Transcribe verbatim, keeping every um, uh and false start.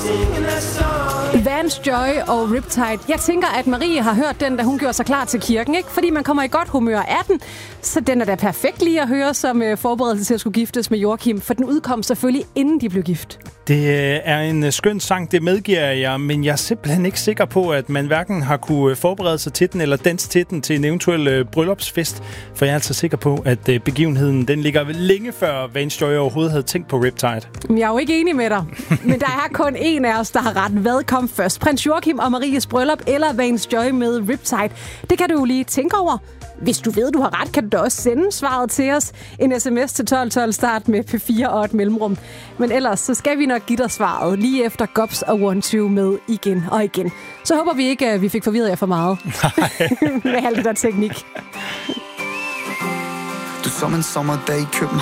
Vance Joy og Riptide. Jeg tænker, at Marie har hørt den, da hun gjorde sig klar til kirken, ikke? Fordi man kommer i godt humør af den, så den er da perfekt lige at høre som forberedelse til at skulle giftes med Joachim, for den udkom selvfølgelig, inden de blev gift. Det er en skøn sang, det medgiver jeg, men jeg er simpelthen ikke sikker på, at man hverken har kunne forberede sig til den eller danse til den til en eventuel bryllupsfest, for jeg er altså sikker på, at begivenheden den ligger længe før Vance Joy overhovedet havde tænkt på Riptide. Jeg er jo ikke enig med dig, men der er kun en af os, der har ret. Hvad kom først? Prins Joachim og Maries bryllup eller Vance Joy med Riptide? Det kan du jo lige tænke over. Hvis du ved, du har ret, kan du da også sende svaret til os. En sms til tolv tolv start med P fire og et mellemrum. Men ellers så skal vi nok give dig svaret lige efter Gops og One Two med igen og igen. Så håber vi ikke, at vi fik forvirret jer for meget. Med alt det der teknik. Du som en sommerdag i København.